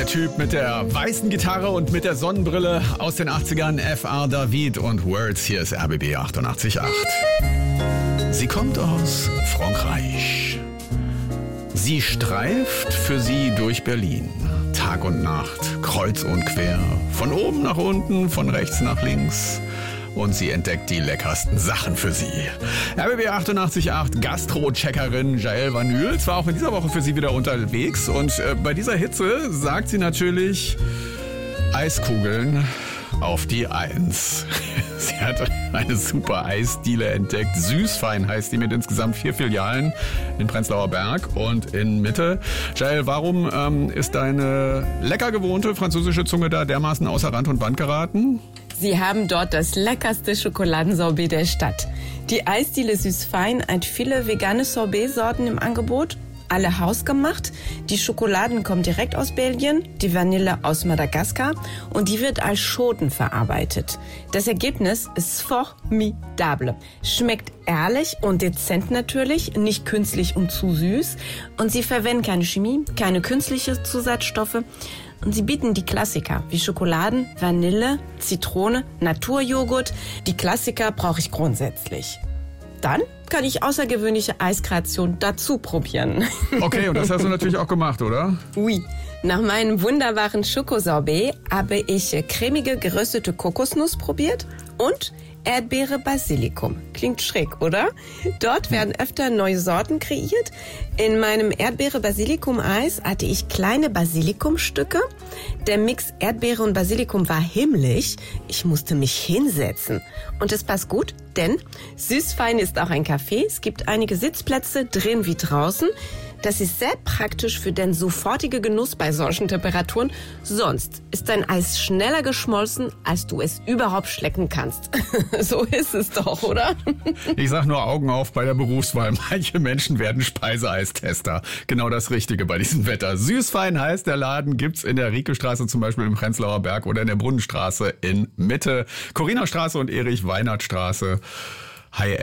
Der Typ mit der weißen Gitarre und mit der Sonnenbrille aus den 80ern, F.R. David und Words. Hier ist RBB 88.8. Sie kommt aus Frankreich. Sie streift für sie durch Berlin. Tag und Nacht, kreuz und quer, von oben nach unten, von rechts nach links. Und sie entdeckt die leckersten Sachen für sie. RBB 88.8 Gastro-Checkerin Jael Vanüls war auch in dieser Woche für sie wieder unterwegs. Und bei dieser Hitze sagt sie natürlich Eiskugeln auf die Eins. Sie hat eine super Eisdiele entdeckt. Süßfein heißt die, mit insgesamt 4 Filialen in Prenzlauer Berg und in Mitte. Jael, warum ist deine lecker gewohnte französische Zunge da dermaßen außer Rand und Band geraten? Sie haben dort das leckerste Schokoladensorbet der Stadt. Die Eisdiele Süßfein hat viele vegane Sorbetsorten im Angebot, alle hausgemacht. Die Schokoladen kommen direkt aus Belgien, die Vanille aus Madagaskar und die wird als Schoten verarbeitet. Das Ergebnis ist formidable. Schmeckt ehrlich und dezent natürlich, nicht künstlich und zu süß. Und sie verwenden keine Chemie, keine künstlichen Zusatzstoffe. Und sie bieten die Klassiker wie Schokoladen, Vanille, Zitrone, Naturjoghurt. Die Klassiker brauche ich grundsätzlich. Dann kann ich außergewöhnliche Eiskreationen dazu probieren. Okay, und das hast du natürlich auch gemacht, oder? Oui. Nach meinem wunderbaren Schokosorbet habe ich cremige geröstete Kokosnuss probiert und Erdbeere Basilikum. Klingt schräg, oder? Dort werden öfter neue Sorten kreiert. In meinem Erdbeere-Basilikum-Eis hatte ich kleine Basilikumstücke. Der Mix Erdbeere und Basilikum war himmlisch. Ich musste mich hinsetzen. Und es passt gut, denn Süßfein ist auch ein Café. Es gibt einige Sitzplätze drin wie draußen. Das ist sehr praktisch für den sofortigen Genuss bei solchen Temperaturen. Sonst ist dein Eis schneller geschmolzen, als du es überhaupt schlecken kannst. So ist es doch, oder? Ich sag nur Augen auf bei der Berufswahl. Manche Menschen werden Speiseeistester. Genau das Richtige bei diesem Wetter. Süßfein heißt der Laden, gibt's in der Riekestraße zum Beispiel im Prenzlauer Berg oder in der Brunnenstraße in Mitte, Corinastraße und Erich-Weinert-Straße. High-End.